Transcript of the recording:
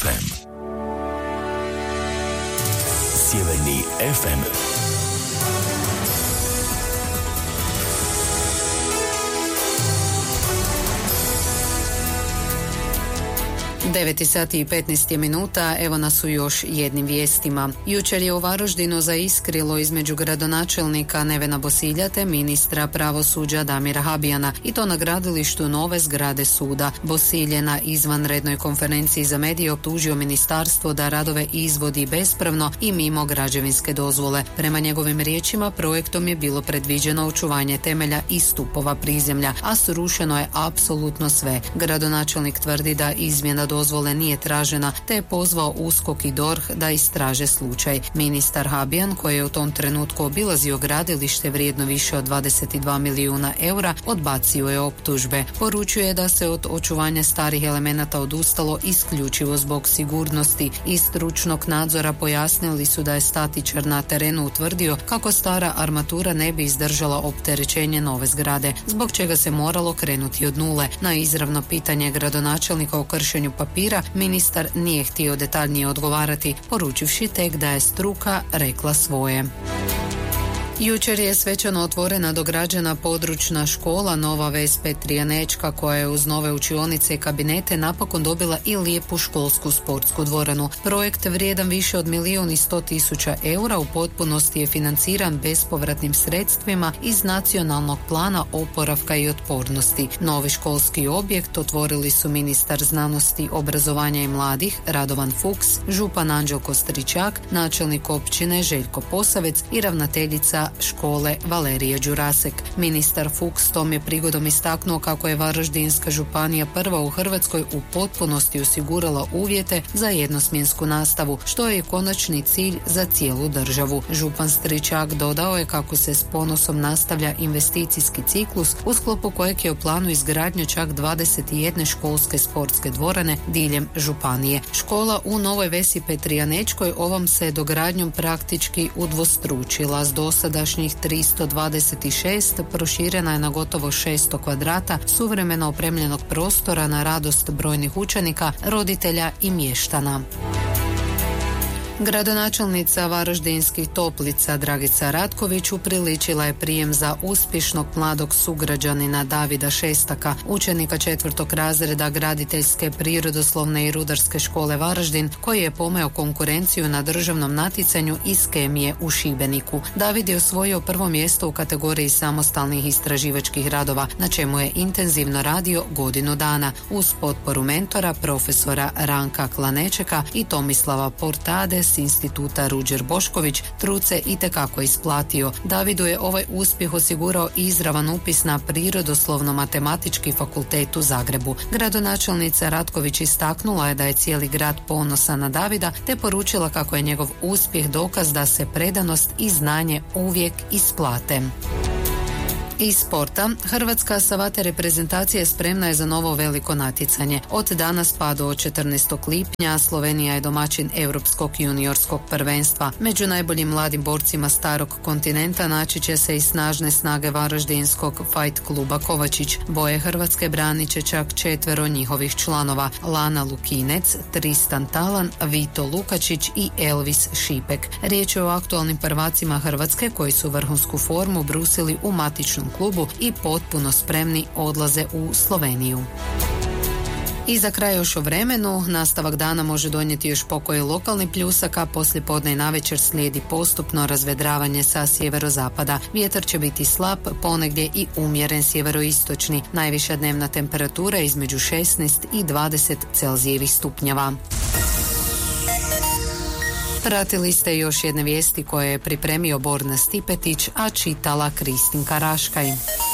FM. Sjeverni FM. Devet sati i 15 minuta, evo nas u još jednim vijestima. Jučer je u Varaždinu zaiskrilo između gradonačelnika Nevena Bosilja te ministra pravosuđa Damira Habijana, i to na gradilištu nove zgrade suda. Bosilj je na izvanrednoj konferenciji za medije optužio ministarstvo da radove izvodi bespravno i mimo građevinske dozvole. Prema njegovim riječima, projektom je bilo predviđeno očuvanje temelja i stupova prizemlja, a srušeno je apsolutno sve. Gradonačelnik tvrdi da izmjena dozvole nije tražena, te je pozvao USKOK i DORH da istraže slučaj. Ministar Habijan, koji je u tom trenutku obilazio gradilište vrijedno više od 22 milijuna eura, odbacio je optužbe. Poručuje da se od očuvanja starih elemenata odustalo isključivo zbog sigurnosti. Iz stručnog nadzora pojasnili su da je statičar na terenu utvrdio kako stara armatura ne bi izdržala opterećenje nove zgrade, zbog čega se moralo krenuti od nule. Na izravno pitanje gradonačelnika o kršenju papira, ministar nije htio detaljnije odgovarati, poručivši tek da je struka rekla svoje. Jučer je svečano otvorena dograđena područna škola Nova Ves Petrijanačka, koja je uz nove učionice i kabinete napokon dobila i lijepu školsku sportsku dvoranu. Projekt vrijedan više od 1.100.000 eura u potpunosti je financiran bespovratnim sredstvima iz Nacionalnog plana oporavka i otpornosti. Novi školski objekt otvorili su ministar znanosti, obrazovanja i mladih Radovan Fuchs, župan Anđelko Stričak, načelnik općine Željko Posavec i ravnateljica škole Valerije Đurasek. Ministar Fuchs tom je prigodom istaknuo kako je Varaždinska županija prva u Hrvatskoj u potpunosti osigurala uvjete za jednosmjensku nastavu, što je konačni cilj za cijelu državu. Župan Stričak dodao je kako se s ponosom nastavlja investicijski ciklus u sklopu kojeg je u planu izgradnja čak 21 školske sportske dvorane diljem županije. Škola u Novoj Vesi Petrijanačkoj ovom se dogradnjom praktički udvostručila. S dosadašnjih 326 proširena je na gotovo 600 kvadrata suvremeno opremljenog prostora na radost brojnih učenika, roditelja i mještana. Gradonačelnica Varaždinskih Toplica Dragica Ratković upriličila je prijem za uspješnog mladog sugrađanina Davida Šestaka, učenika 4. razreda Graditeljske, prirodoslovne i rudarske škole Varaždin, koji je pomeo konkurenciju na državnom natjecanju iz kemije u Šibeniku. David je osvojio prvo mjesto u kategoriji samostalnih istraživačkih radova, na čemu je intenzivno radio godinu dana, uz potporu mentora profesora Ranka Klanečeka i Tomislava Portade s instituta Ruđer Bošković. Trud se itekako isplatio. Davidu je ovaj uspjeh osigurao izravan upis na Prirodoslovno-matematički fakultet u Zagrebu. Gradonačelnica Ratković istaknula je da je cijeli grad ponosan na Davida, te poručila kako je njegov uspjeh dokaz da se predanost i znanje uvijek isplate. Iz sporta, hrvatska savate reprezentacija spremna je za novo veliko natjecanje. Od danas pa do 14. lipnja Slovenija je domaćin Europskog juniorskog prvenstva. Među najboljim mladim borcima starog kontinenta naći će se i snažne snage varaždinskog Fight kluba Kovačić. Boje Hrvatske branit će čak 4 njihovih članova: Lana Lukinec, Tristan Talan, Vito Lukačić i Elvis Šipek. Riječ je o aktualnim prvacima Hrvatske koji su vrhunsku formu brusili u matičnom klubu i potpuno spremni odlaze u Sloveniju. I za kraj još o vremenu. Nastavak dana može donijeti još pokoje lokalni pljusak, a poslije podne i navečer slijedi postupno razvedravanje sa sjeverozapada. Vjetar će biti slab, ponegdje i umjeren sjeveroistočni. Najviša dnevna temperatura između 16 i 20 Celzijevih stupnjeva. Pratili ste još jedne vijesti koje je pripremio Borna Stipetić, a čitala Kristinka Raškaj.